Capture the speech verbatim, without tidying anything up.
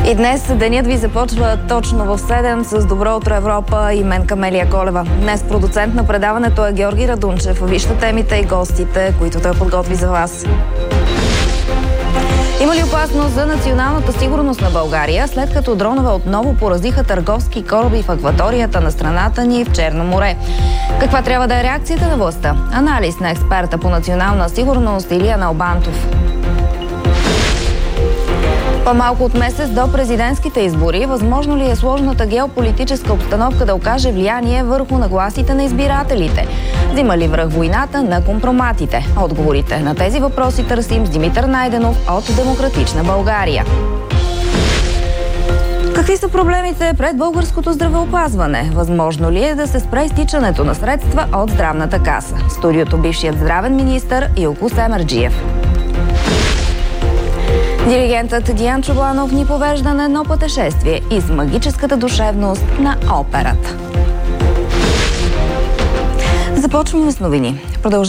И днес денят ви започва точно в седем с Добро утро, Европа и мен Камелия Колева. Днес продуцент на предаването е Георги Радунчев. Вижте темите и гостите, които той подготви за вас. Има ли опасност за националната сигурност на България, след като дронове отново поразиха търговски кораби в акваторията на страната ни в Черно море? Каква трябва да е реакцията на властта? Анализ на експерта по национална сигурност Илия Налбантов. По-малко от месец до президентските избори, възможно ли е сложната геополитическа обстановка да окаже влияние върху нагласите на избирателите? Взима ли връх войната на компроматите? Отговорите на тези въпроси търсим с Димитър Найденов от Демократична България. Какви са проблемите пред българското здравеопазване? Възможно ли е да се спре изтичането на средства от здравната каса? В студиото бившият здравен министър Илко Семерджиев. Диригентът Диан Чобланов ни повежда на едно пътешествие из магическата душевност на операта. Започваме с новини.